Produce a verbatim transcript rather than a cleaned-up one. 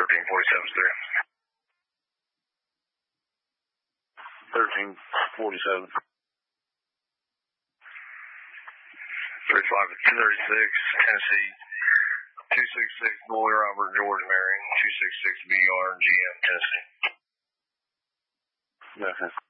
thirteen forty-seven three. thirteen forty-seven. thirty-five to thirty-six, Tennessee. two six six, Boy Robert, George Marion. two six six, B R, G M, Tennessee. Okay.